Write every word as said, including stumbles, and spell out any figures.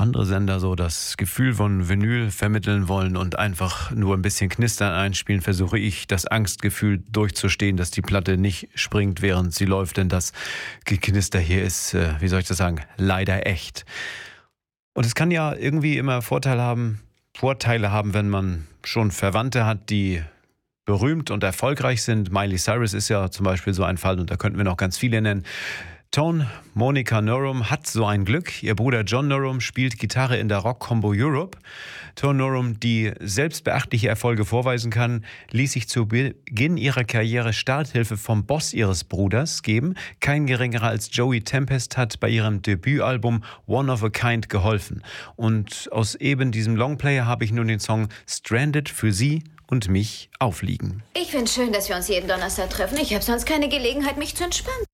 andere Sender so das Gefühl von Vinyl vermitteln wollen und einfach nur ein bisschen Knistern einspielen, versuche ich das Angstgefühl durchzustehen, dass die Platte nicht springt, während sie läuft, denn das Geknister hier ist, äh, wie soll ich das sagen, leider echt. Und es kann ja irgendwie immer Vorteile haben, Vorteile haben, wenn man schon Verwandte hat, die berühmt und erfolgreich sind. Miley Cyrus ist ja zum Beispiel so ein Fall und da könnten wir noch ganz viele nennen. Tone Monica Norum hat so ein Glück. Ihr Bruder John Norum spielt Gitarre in der Rock-Combo Europe. Tone Norum, die selbst beachtliche Erfolge vorweisen kann, ließ sich zu Beginn ihrer Karriere Starthilfe vom Boss ihres Bruders geben. Kein geringerer als Joey Tempest hat bei ihrem Debütalbum One of a Kind geholfen. Und aus eben diesem Longplayer habe ich nun den Song Stranded für sie und mich aufliegen. Ich finde es schön, dass wir uns jeden Donnerstag treffen. Ich habe sonst keine Gelegenheit, mich zu entspannen.